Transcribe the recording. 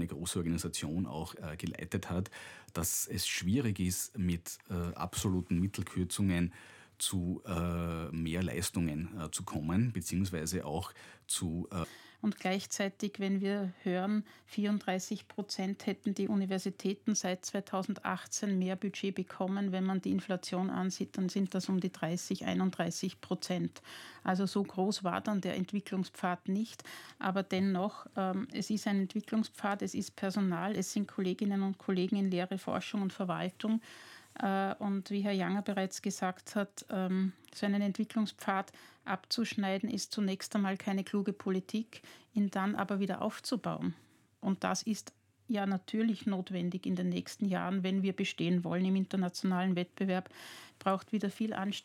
eine große Organisation auch geleitet hat, dass es schwierig ist, mit absoluten Mittelkürzungen zu mehr Leistungen zu kommen, beziehungsweise auch zu Und gleichzeitig, wenn wir hören, 34% hätten die Universitäten seit 2018 mehr Budget bekommen. Wenn man die Inflation ansieht, dann sind das um die 30, 31%. Also so groß war dann der Entwicklungspfad nicht. Aber dennoch, es ist ein Entwicklungspfad, es ist Personal, es sind Kolleginnen und Kollegen in Lehre, Forschung und Verwaltung. Und wie Herr Janger bereits gesagt hat, so einen Entwicklungspfad abzuschneiden, ist zunächst einmal keine kluge Politik, ihn dann aber wieder aufzubauen. Und das ist ja natürlich notwendig in den nächsten Jahren, wenn wir bestehen wollen im internationalen Wettbewerb, braucht wieder viel Anstrengung